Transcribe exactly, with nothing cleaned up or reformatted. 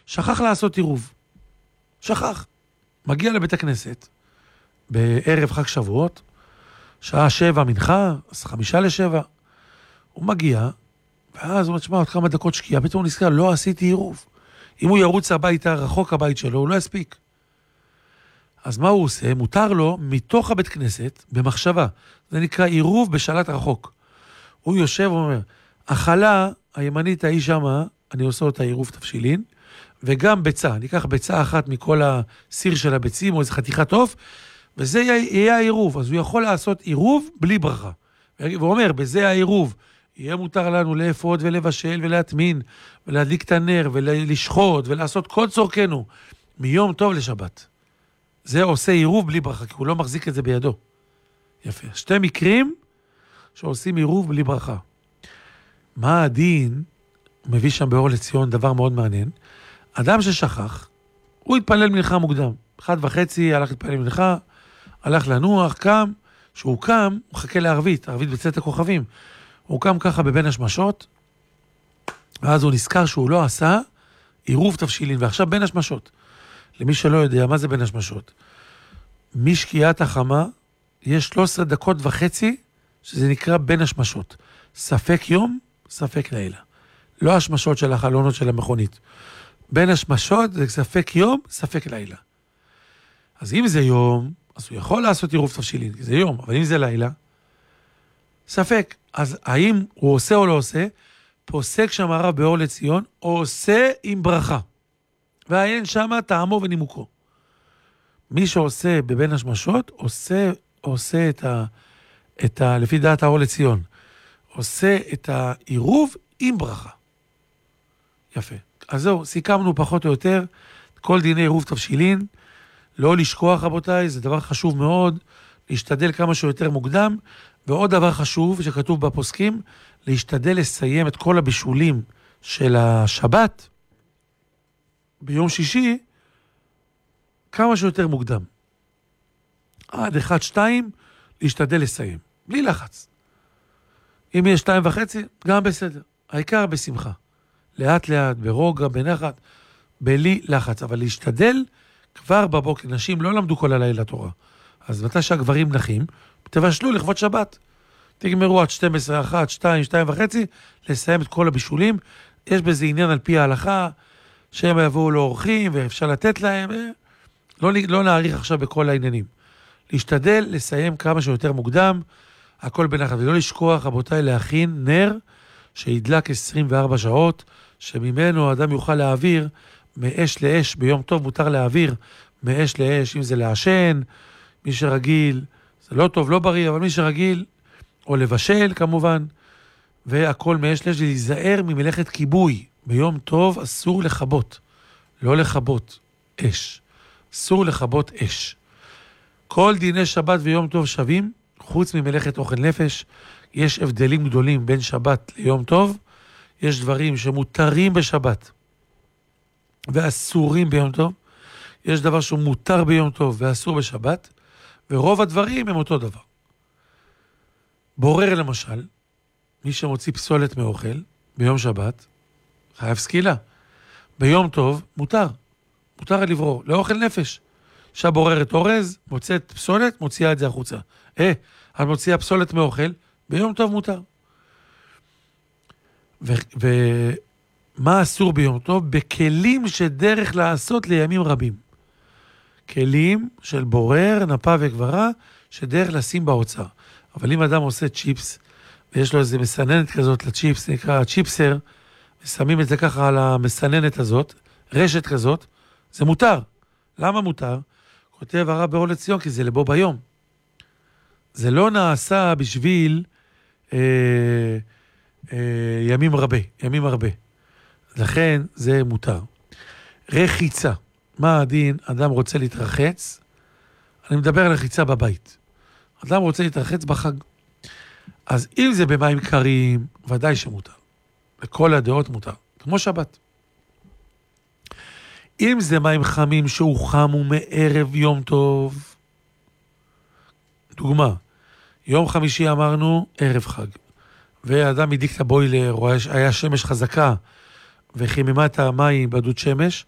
שכח לעשות עירוב. שכח. מגיע לבית הכנסת, בערב חג שבועות, שעה שבע מנחה, אז חמישה לשבע. הוא מגיע, ואז הוא נשמע עוד כמה דקות שקיעה, פתאום הוא נזכר, לא עשיתי עירוב. אם הוא ירוץ הביתה, רחוק הבית שלו, הוא לא יספיק. אז מה הוא עושה? מותר לו, מתוך הבית כנסת, במחשבה. זה נקרא עירוב בשלט רחוק. הוא יושב ואומר, החלה הימנית ההיא שמה, אני עושה אותה עירוב תבשילין, וגם ביצה. אני אקח ביצה אחת מכל הסיר של הביצים, או איזה חתיכת עוף, וזה יהיה העירוב. אז הוא יכול לעשות עירוב בלי ברכה. והוא אומר, בזה העירוב. יהיה מותר לנו לאפות ולבשל ולהטמין, ולהדליק את הנר ולשחוט ולעשות כל צורכנו מיום טוב לשבת. זה עושה עירוב בלי ברכה, כי הוא לא מחזיק את זה בידו. יפה. שתי מקרים שעושים עירוב בלי ברכה. מה הדין? הוא מביא שם באור לציון דבר מאוד מעניין. אדם ששכח, הוא התפלל מנחה מוקדם. אחד וחצי הלך להתפלל מנחה, הלך לנוח, קם. שהוא קם, הוא חכה לערבית, ערבית בצאת הכוכבים. הוא קם ככה בבין השמשות, ואז הוא נזכר שהוא לא עשה עירוב תבשילין, ועכשיו בין השמשות. למי שלא יודע, מה זה בין השמשות? משקיעת החמה, יש שלוש עשרה דקות וחצי, שזה נקרא בין השמשות. ספק יום, ספק לילה. לא השמשות של החלונות של המכונית. בין השמשות זה ספק יום, ספק לילה. אז אם זה יום, אז הוא יכול לעשות עירוב תבשילין, כי זה יום, אבל אם זה לילה, ספק. אז האם הוא עושה או לא עושה? פוסק שם הרב באור לציון, עושה עם ברכה. והעין שם טעמו ונימוקו. מי שעושה בבין השמשות, עושה, עושה את ה, את ה, לפי דעת האור לציון, עושה את העירוב עם ברכה. יפה. אז זהו, סיכמנו פחות או יותר, כל דיני עירוב תבשילין, לא לשכוח רבותיי, זה דבר חשוב מאוד, להשתדל כמה שיותר מוקדם, ועוד דבר חשוב שכתוב בפוסקים, להשתדל לסיים את כל הבישולים של השבת, ביום שישי, כמה שיותר מוקדם. עד אחד, שתיים, להשתדל לסיים. בלי לחץ. אם יש שתיים וחצי, גם בסדר. העיקר בשמחה. לאט לאט, ברוגע, בנחת, בלי לחץ. אבל להשתדל כבר בבוקר. נשים לא למדו כל הלילה תורה. אז מתי שהגברים נחים, תבשלו לכבוד שבת. תגמרו עד שתים עשרה, אחת, שתיים, שתיים וחצי, לסיים את כל הבישולים. יש בזה עניין על פי ההלכה, שהם יבואו לאורחים ואפשר לתת להם. לא, לא נעריך עכשיו בכל העניינים. להשתדל לסיים כמה שיותר מוקדם, הכל בנחת. ולא לשכוח, רבותיי, להכין נר שידלק עשרים וארבע שעות, שממנו האדם יוכל להעביר מאש לאש. ביום טוב מותר להעביר מאש לאש, אם זה לעשן, מי שרגיל, זה לא טוב, לא בריא, אבל מי שרגיל, או לבשל כמובן, והכל מאש לאש, להיזהר ממלאכת כיבוי. ביום טוב אסור לחבות, לא לחבות אש. אסור לחבות אש. כל דיני שבת ויום טוב שווים, חוץ ממלאכת אוכל נפש. יש הבדלים גדולים בין שבת ליום טוב. יש דברים שמותרים בשבת ואסורים ביום טוב. יש דבר שהוא מותר ביום טוב ואסור בשבת. ורוב הדברים הם אותו דבר. בורר למשל, מי שמוציא פסולת מאוכל ביום שבת, חייב סקילה. ביום טוב מותר. מותר לברור. לאוכל נפש. אישה בוררת אורז, מוצאת פסולת, מוציאה את זה החוצה. אה, את מוציאה פסולת מאוכל, ביום טוב מותר. ומה אסור ביום טוב? בכלים שדרך לעשות לימים רבים. כלים של בורר, נפה וגברה, שדרך לשים באוצר. אבל אם אדם עושה צ'יפס, ויש לו איזה מסננת כזאת לצ'יפס, נקרא צ'יפסר, ושמים את זה ככה על המסננת הזאת, רשת כזאת, זה מותר. למה מותר? כותב הרב באור לציון, כי זה לבוא ביום. זה לא נעשה בשביל אה, אה, ימים הרבה, ימים הרבה. לכן זה מותר. רחיצה. מה הדין? אדם רוצה להתרחץ, אני מדבר על רחיצה בבית. אדם רוצה להתרחץ בחג. אז אם זה במים קרים, ודאי שמותר. לכל הדעות מותר. כמו שבת. אם זה מים חמים שהוא חם ומערב יום טוב, דוגמה, יום חמישי אמרנו ערב חג, ואדם הדיק את הבוילר, או היה שמש חזקה, וחיממה את המים בדוד שמש,